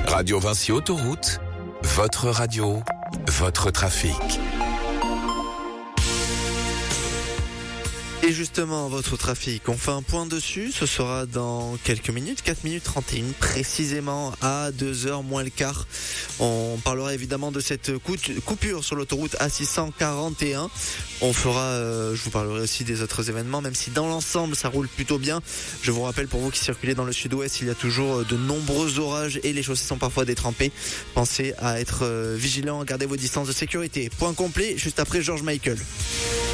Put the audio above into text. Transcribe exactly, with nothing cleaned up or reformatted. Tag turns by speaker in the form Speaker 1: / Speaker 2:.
Speaker 1: Radio Vinci Autoroute, votre radio, votre trafic.
Speaker 2: Et justement, votre trafic, on fait un point dessus, ce sera dans quelques minutes, quatre minutes trente et une précisément à deux heures moins le quart. On parlera évidemment de cette coupure sur l'autoroute A six cent quarante et un. On fera, euh, je vous parlerai aussi des autres événements, même si dans l'ensemble ça roule plutôt bien. Je vous rappelle, pour vous qui circulez dans le sud-ouest, il y a toujours de nombreux orages et les chaussées sont parfois détrempées. Pensez à être vigilant, gardez vos distances de sécurité. Point complet, juste après George Michael.